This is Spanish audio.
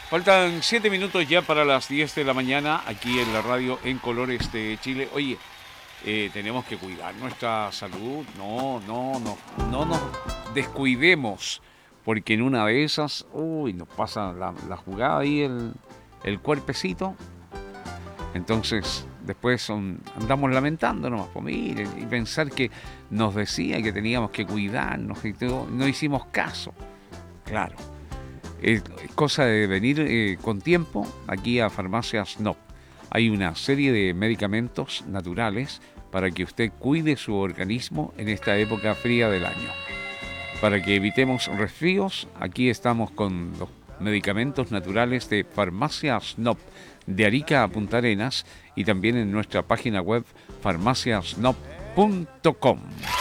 Faltan 7 minutos ya para las 10 de la mañana aquí en la radio En Colores de Chile. Oye, tenemos que cuidar nuestra salud. No nos descuidemos, porque en una de esas, nos pasa la jugada ahí, el cuerpecito. Entonces, después andamos lamentándonos, pues mire, y pensar que nos decía que teníamos que cuidarnos y todo, no hicimos caso. Claro, es cosa de venir con tiempo aquí a Farmacias No. Hay una serie de medicamentos naturales para que usted cuide su organismo en esta época fría del año. Para que evitemos resfríos, aquí estamos con los medicamentos naturales de Farmacias No, de Arica a Punta Arenas, y también en nuestra página web farmaciasnop.com.